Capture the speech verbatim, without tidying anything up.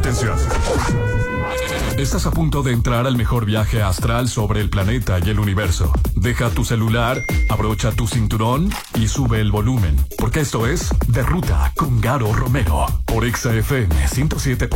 Atención. Estás a punto de entrar al mejor viaje astral sobre el planeta y el universo. Deja tu celular, abrocha tu cinturón y sube el volumen, porque esto es De Ruta con Garo Romero por Exa F M ciento siete.